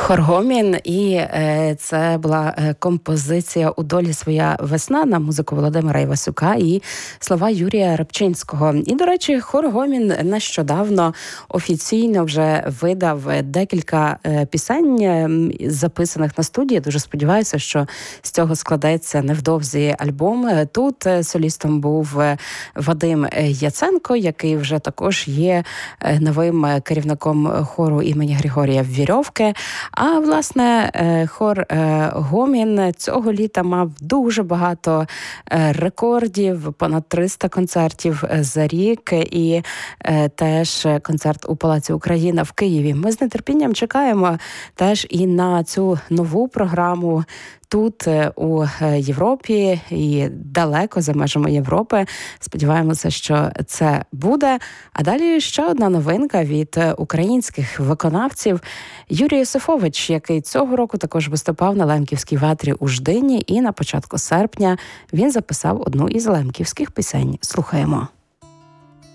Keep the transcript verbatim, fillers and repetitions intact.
Хор Гомін, і е, це була е, композиція «У долі своя весна» на музику Володимира Івасюка і слова Юрія Рибчинського. І, до речі, Хор Гомін нещодавно офіційно вже видав декілька е, пісень, е, записаних на студії. Дуже сподіваюся, що з цього складеться невдовзі альбом. Тут е, солістом був Вадим Яценко, який вже також є е, новим керівником хору імені Григорія Вірьовки. А, власне, хор Гомін цього літа мав дуже багато рекордів, понад триста концертів за рік, і теж концерт у Палаці Україна в Києві. Ми з нетерпінням чекаємо теж і на цю нову програму тут, у Європі, і далеко за межами Європи. Сподіваємося, що це буде. А далі ще одна новинка від українських виконавців. Юрій Йосифович, який цього року також виступав на Лемківській ватрі у Ждині, і на початку серпня він записав одну із лемківських пісень. Слухаємо.